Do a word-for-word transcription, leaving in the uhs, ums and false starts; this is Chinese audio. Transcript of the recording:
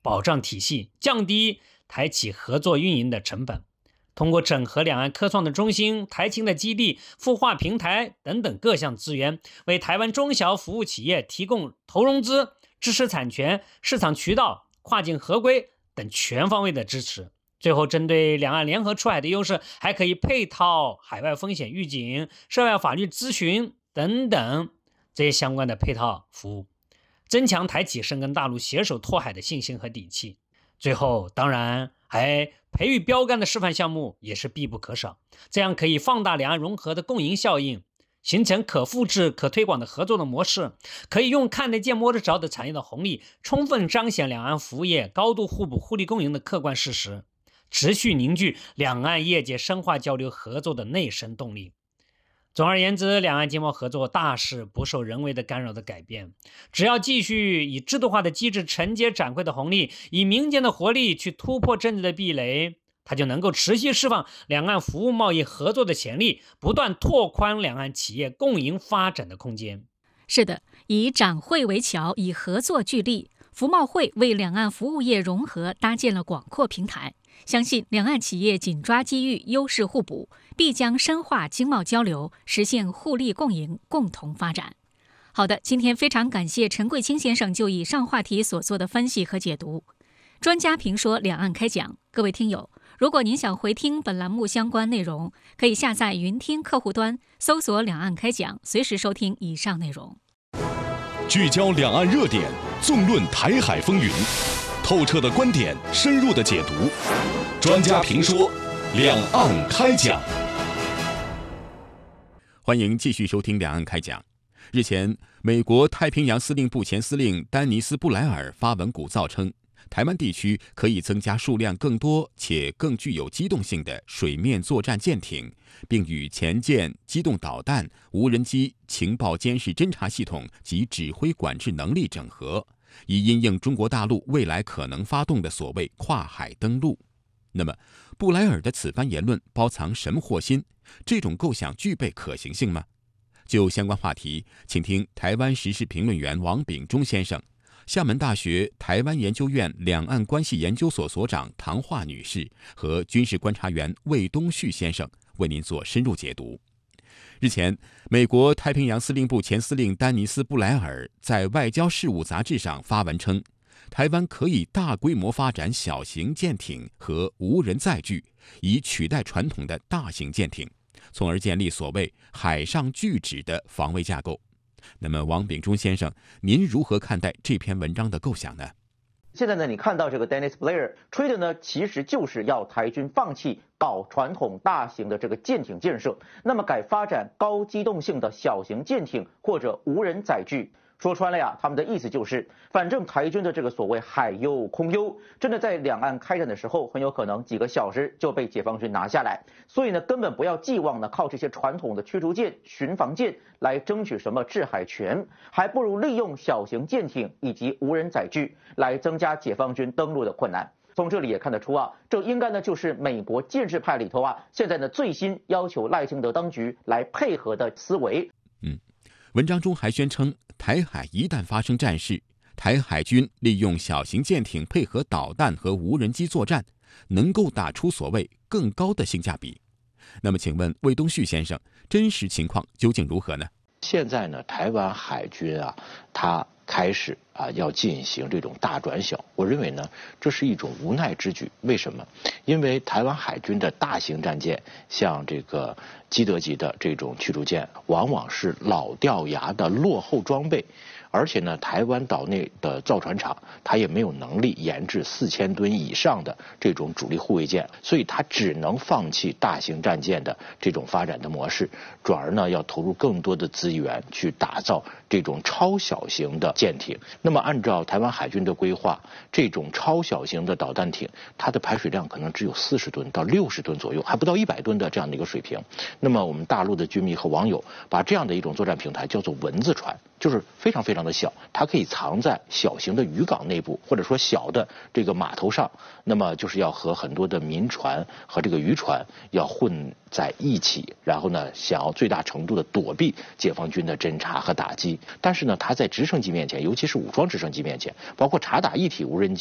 保障体系，降低台企合作运营的成本。通过整合两岸科创的中心、台青的基地、孵化平台等等各项资源，为台湾中小服务企业提供投融资、知识产权、市场渠道、跨境合规等全方位的支持。最后，针对两岸联合出海的优势，还可以配套海外风险预警、涉外法律咨询等等这些相关的配套服务，增强台企深耕大陆、携手拓海的信心和底气。最后，当然还培育标杆的示范项目也是必不可少，这样可以放大两岸融合的共赢效应，形成可复制、可推广的合作的模式，可以用看得见摸得着的产业的红利，充分彰显两岸服务业高度互补、互利共赢的客观事实，持续凝聚两岸业界深化交流合作的内生动力。总而言之，两岸经贸合作大势不受人为的干扰的改变，只要继续以制度化的机制承接展会的红利，以民间的活力去突破政治的壁垒，它就能够持续释放两岸服务贸易合作的潜力，不断拓宽两岸企业共赢发展的空间。 是的，以展会为桥，以合作聚力，服贸会为两岸服务业融合搭建了广阔平台。相信两岸企业紧抓机遇，优势互补，必将深化经贸交流，实现互利共赢，共同发展。好的，今天非常感谢陈贵清先生就以上话题所做的分析和解读。专家评说两岸开讲，各位听友，如果您想回听本栏目相关内容，可以下载云听客户端，搜索两岸开讲，随时收听以上内容。 聚焦两岸热点，纵论台海风云，透彻的观点，深入的解读，专家评说，两岸开讲。 欢迎继续收听两岸开讲。日前，美国太平洋司令部前司令丹尼斯·布莱尔发文鼓噪称，台湾地区可以增加数量更多且更具有机动性的水面作战舰艇，并与前舰、机动导弹、无人机、情报监视侦察系统及指挥管制能力整合，以因应中国大陆未来可能发动的所谓跨海登陆。那么，布莱尔的此番言论包藏什么祸心？这种构想具备可行性吗？就相关话题，请听台湾时事评论员王炳忠先生、厦门大学台湾研究院两岸关系研究所所长唐华女士和军事观察员魏东旭先生为您做深入解读。日前，美国太平洋司令部前司令丹尼斯·布莱尔在《外交事务》杂志上发文称，台湾可以大规模发展小型舰艇和无人载具，以取代传统的大型舰艇，从而建立所谓海上巨指的防卫架构。那么，王炳忠先生，您如何看待这篇文章的构想呢？ 现在呢，你看到这个 Dennis Blair 吹的呢，其实就是要台军放弃搞传统大型的这个舰艇建设，那么改发展高机动性的小型舰艇或者无人载具。说穿了呀，他们的意思就是，反正台军的这个所谓海优空优，真的在两岸开战的时候，很有可能几个小时就被解放军拿下来。所以呢，根本不要寄望呢靠这些传统的驱逐舰、巡防舰来争取什么制海权，还不如利用小型舰艇以及无人载具来增加解放军登陆的困难。从这里也看得出啊，这应该呢就是美国建制派里头啊，现在呢最新要求赖清德当局来配合的思维。 嗯。文章中还宣称，台海一旦发生战事，台海军利用小型舰艇配合导弹和无人机作战，能够打出所谓更高的性价比。那么请问魏东旭先生，真实情况究竟如何呢？ 现在呢，台湾海军啊，它开始啊要进行这种大转小，我认为呢，这是一种无奈之举。为什么？因为台湾海军的大型战舰，像这个基德级的这种驱逐舰，往往是老掉牙的落后装备。而且呢，台湾岛内的造船厂它也没有能力研制四千吨以上的这种主力护卫舰，所以它只能放弃大型战舰的这种发展的模式，转而呢要投入更多的资源去打造这种超小型的舰艇。那么按照台湾海军的规划，这种超小型的导弹艇，它的排水量可能只有四十吨到六十吨左右，还不到一百吨的这样的一个水平。那么我们大陆的军迷和网友把这样的一种作战平台叫做蚊子船，就是非常非常的小，它可以藏在小型的渔港内部，或者说小的这个码头上，那么就是要和很多的民船和这个渔船要混在一起，然后呢想要最大程度的躲避解放军的侦察和打击。但是呢，它在直升机面前，尤其是武装直升机面前，包括察打一体无人机